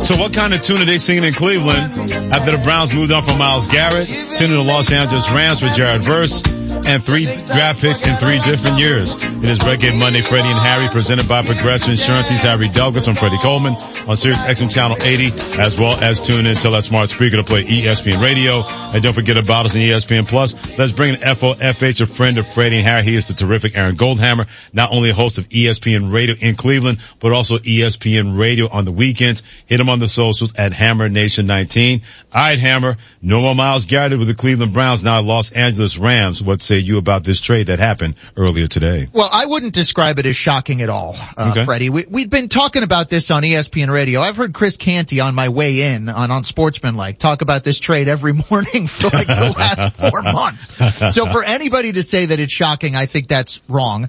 So what kind of tune are they singing in Cleveland after the Browns moved on from Myles Garrett, sending the Los Angeles Rams with Jared Verse, and 3 draft picks in 3 different years? It is Reggae Monday, Freddie and Harry, presented by Progressive Insurance. He's Harry Douglas. I'm Freddie Coleman on Sirius XM Channel 80, as well as tune in to that smart speaker to play ESPN Radio. And don't forget about us on ESPN Plus. Let's bring in FOFH, a friend of Freddie and Harry. He is the terrific Aaron Goldhammer, not only a host of ESPN Radio in Cleveland, but also ESPN Radio on the weekends. Hit him on the socials at Hammer Nation 19. All right, Hammer. No more Myles Garrett with the Cleveland Browns, now Los Angeles Rams. What say you about this trade that happened earlier today? Well, I wouldn't describe it as shocking at all, Okay. Freddie. We've been talking about this on ESPN Radio. I've heard Chris Canty on my way in on Sportsmanlike talk about this trade every morning for like the last 4 months. So for anybody to say that it's shocking, I think that's wrong.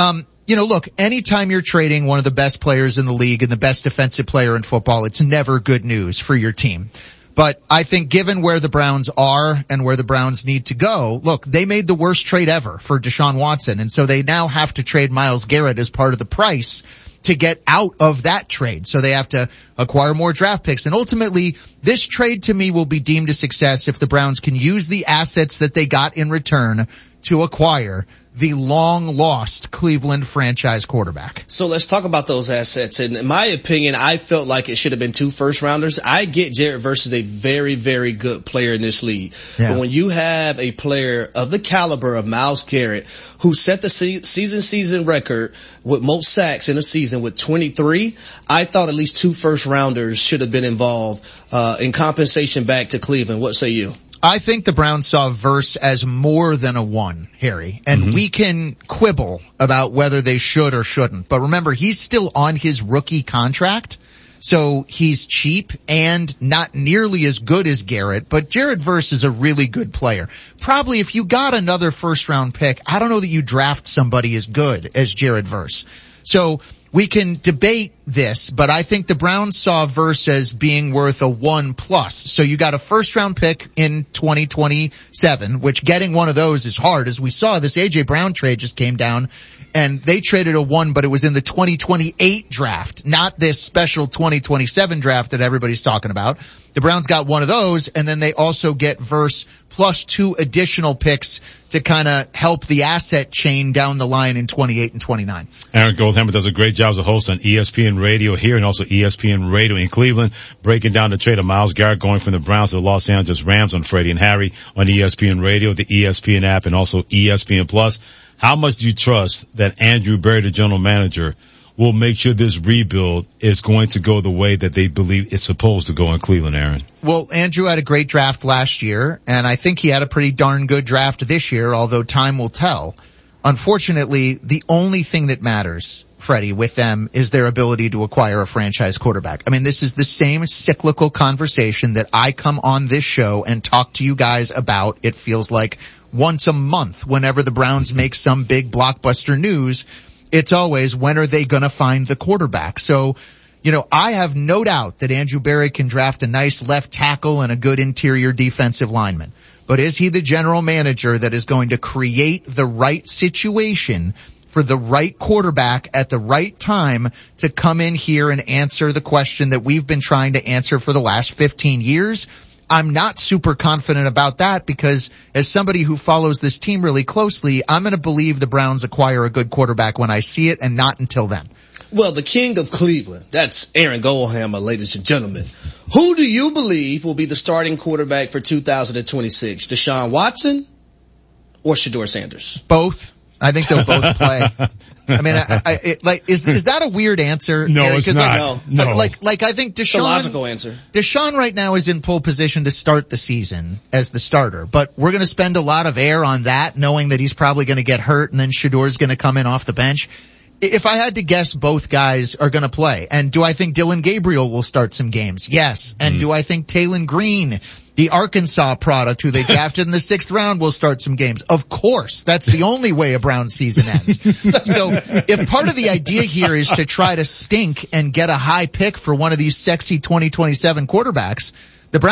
Look, anytime you're trading one of the best players in the league and the best defensive player in football, it's never good news for your team. But I think given where the Browns are and where the Browns need to go, look, they made the worst trade ever for Deshaun Watson. And so they now have to trade Myles Garrett as part of the price to get out of that trade. So they have to acquire more draft picks. And ultimately, this trade to me will be deemed a success if the Browns can use the assets that they got in return to acquire the long-lost Cleveland franchise quarterback. So let's talk about those assets. And in my opinion, I felt like it should have been 2 first-rounders. I get Jared Verse is a very, very good player in this league. Yeah. But when you have a player of the caliber of Myles Garrett, who set the season record with most sacks in a season with 23, I thought at least 2 first-rounders should have been involved in compensation back to Cleveland. What say you? I think the Browns saw Verse as more than a 1, Harry, and we can quibble about whether they should or shouldn't. But remember, he's still on his rookie contract, so he's cheap and not nearly as good as Garrett, but Jared Verse is a really good player. Probably if you got another first-round pick, I don't know that you draft somebody as good as Jared Verse. So we can debate this, but I think the Browns saw Verse as being worth a 1+. So you got a first-round pick in 2027, which getting one of those is hard. As we saw, this A.J. Brown trade just came down, and they traded a 1, but it was in the 2028 draft, not this special 2027 draft that everybody's talking about. The Browns got one of those, and then they also get Verse plus 2 additional picks to kind of help the asset chain down the line in 28 and 29. Aaron Goldhammer does a great job as a host on ESPN Radio here and also ESPN Radio in Cleveland, breaking down the trade of Myles Garrett going from the Browns to the Los Angeles Rams on Freddie and Harry on ESPN Radio, the ESPN app, and also ESPN Plus. How much do you trust that Andrew Berry, the general manager, will make sure this rebuild is going to go the way that they believe it's supposed to go in Cleveland, Aaron? Well, Andrew had a great draft last year, and I think he had a pretty darn good draft this year, although time will tell. Unfortunately, the only thing that matters, Freddie, with them is their ability to acquire a franchise quarterback. I mean, this is the same cyclical conversation that I come on this show and talk to you guys about. It feels like once a month whenever the Browns make some big blockbuster news. It's always, when are they going to find the quarterback? So, I have no doubt that Andrew Berry can draft a nice left tackle and a good interior defensive lineman. But is he the general manager that is going to create the right situation for the right quarterback at the right time to come in here and answer the question that we've been trying to answer for the last 15 years? I'm not super confident about that because as somebody who follows this team really closely, I'm going to believe the Browns acquire a good quarterback when I see it and not until then. Well, the king of Cleveland, that's Aaron Goldhammer, ladies and gentlemen. Who do you believe will be the starting quarterback for 2026? Deshaun Watson or Shedeur Sanders? Both. I think they'll both play. I mean, is that a weird answer? No, it's not. No. I think Deshaun. It's a logical answer. Deshaun right now is in pole position to start the season as the starter, but we're going to spend a lot of air on that, knowing that he's probably going to get hurt and then Shedeur's going to come in off the bench. If I had to guess, both guys are going to play. And do I think Dylan Gabriel will start some games? Yes. And do I think Taylon Green, the Arkansas product who they drafted in the 6th round, will start some games? Of course. That's the only way a Browns season ends. So if part of the idea here is to try to stink and get a high pick for one of these sexy 2027 quarterbacks,